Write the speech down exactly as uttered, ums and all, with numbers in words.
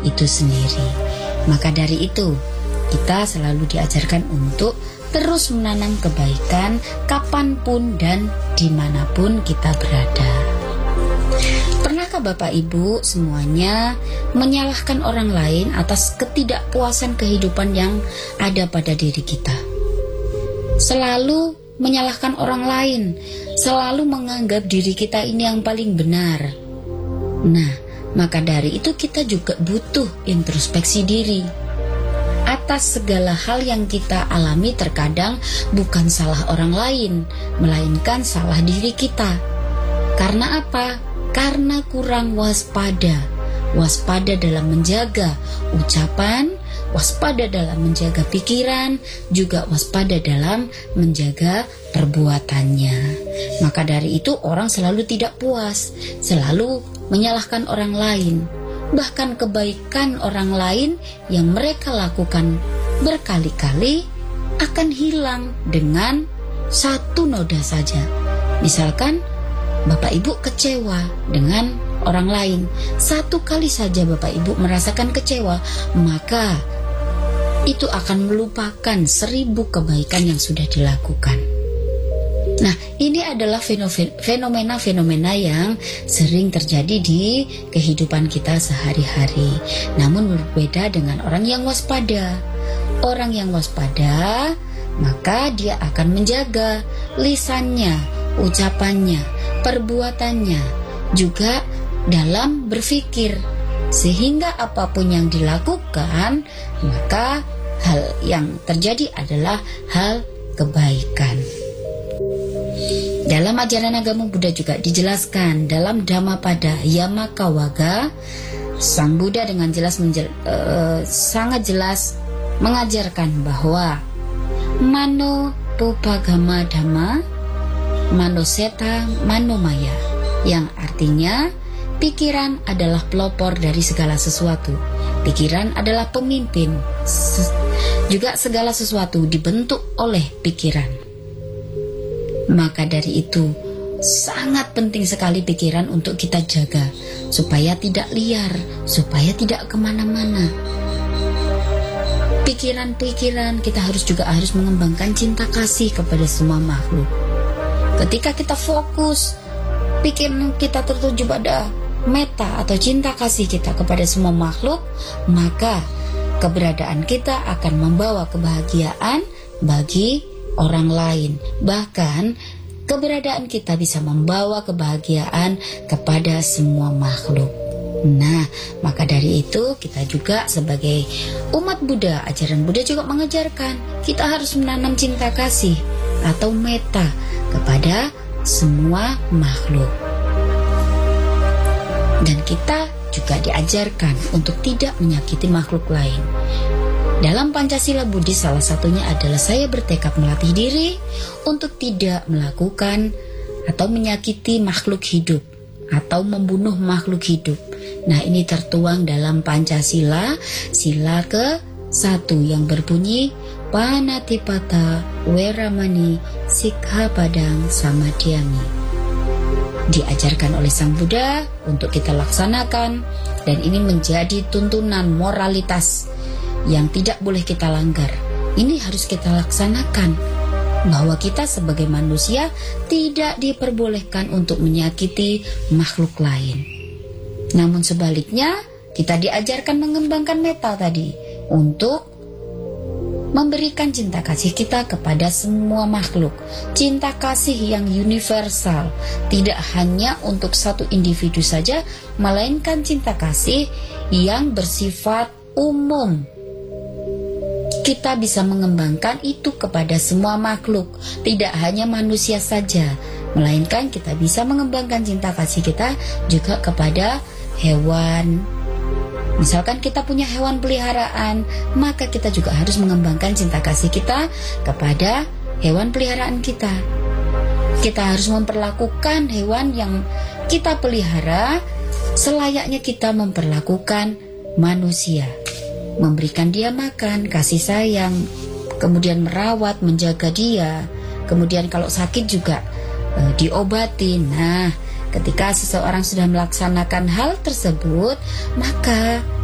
itu sendiri. Maka dari itu, kita selalu diajarkan untuk terus menanam kebaikan kapanpun dan dimanapun kita berada. Pernahkah Bapak Ibu semuanya menyalahkan orang lain atas ketidakpuasan kehidupan yang ada pada diri kita? Selalu menyalahkan orang lain, selalu menganggap diri kita ini yang paling benar. Nah, maka dari itu kita juga butuh introspeksi diri. Atas segala hal yang kita alami terkadang bukan salah orang lain, melainkan salah diri kita. Karena apa? Karena kurang waspada. Waspada dalam menjaga ucapan, waspada dalam menjaga pikiran, juga waspada dalam menjaga perbuatannya. Maka dari itu orang selalu tidak puas, selalu menyalahkan orang lain. Bahkan kebaikan orang lain yang mereka lakukan berkali-kali akan hilang dengan satu noda saja. Misalkan Bapak Ibu kecewa dengan orang lain, satu kali saja Bapak Ibu merasakan kecewa, maka itu akan melupakan seribu kebaikan yang sudah dilakukan. Nah, ini adalah fenomena-fenomena yang sering terjadi di kehidupan kita sehari-hari. Namun berbeda dengan orang yang waspada. Orang yang waspada, maka dia akan menjaga lisannya, ucapannya, perbuatannya, juga dalam berpikir, sehingga apapun yang dilakukan, maka hal yang terjadi adalah hal kebaikan. Dalam ajaran agama Buddha juga dijelaskan dalam Dhammapada Yamakawaga, Sang Buddha dengan jelas menjel, uh, sangat jelas mengajarkan bahwa Mano Pupagama Dhamma Manoseta Manomaya, yang artinya pikiran adalah pelopor dari segala sesuatu. Pikiran adalah pemimpin. Juga segala sesuatu dibentuk oleh pikiran. Maka dari itu sangat penting sekali pikiran untuk kita jaga, supaya tidak liar, supaya tidak kemana-mana. Pikiran-pikiran kita harus juga harus mengembangkan cinta kasih kepada semua makhluk. Ketika kita fokus, pikiran kita tertuju pada meta atau cinta kasih kita kepada semua makhluk, maka keberadaan kita akan membawa kebahagiaan bagi orang lain. Bahkan keberadaan kita bisa membawa kebahagiaan kepada semua makhluk. Nah, maka dari itu kita juga sebagai umat Buddha, ajaran Buddha juga mengajarkan kita harus menanam cinta kasih atau meta kepada semua makhluk. Dan kita juga diajarkan untuk tidak menyakiti makhluk lain. Dalam Pancasila Buddhis salah satunya adalah saya bertekad melatih diri untuk tidak melakukan atau menyakiti makhluk hidup atau membunuh makhluk hidup. Nah, ini tertuang dalam Pancasila sila ke satu yang berbunyi Panatipata Weramani Sikkhapadang Samadhyami. Diajarkan oleh Sang Buddha untuk kita laksanakan, dan ini menjadi tuntunan moralitas yang tidak boleh kita langgar. Ini harus kita laksanakan, bahwa kita sebagai manusia tidak diperbolehkan untuk menyakiti makhluk lain. Namun sebaliknya, kita diajarkan mengembangkan meta tadi untuk memberikan cinta kasih kita kepada semua makhluk. Cinta kasih yang universal, tidak hanya untuk satu individu saja, melainkan cinta kasih yang bersifat umum. Kita bisa mengembangkan itu kepada semua makhluk, tidak hanya manusia saja, melainkan kita bisa mengembangkan cinta kasih kita juga kepada hewan. Misalkan kita punya hewan peliharaan, maka kita juga harus mengembangkan cinta kasih kita kepada hewan peliharaan kita. Kita harus memperlakukan hewan yang kita pelihara selayaknya kita memperlakukan manusia. Memberikan dia makan, kasih sayang, kemudian merawat, menjaga dia. Kemudian kalau sakit juga e, diobatin. Nah, ketika seseorang sudah melaksanakan hal tersebut, maka